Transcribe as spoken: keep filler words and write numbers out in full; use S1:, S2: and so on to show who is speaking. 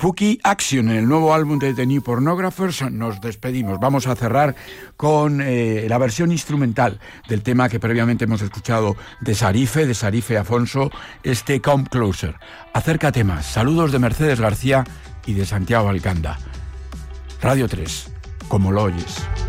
S1: Spooky Action, en el nuevo álbum de The New Pornographers. Nos despedimos. Vamos a cerrar con eh, la versión instrumental del tema que previamente hemos escuchado de Sarife, de Sarife Afonso, este Come Closer. Acércate más. Saludos de Mercedes García y de Santiago Alcanda. Radio tres, como lo oyes.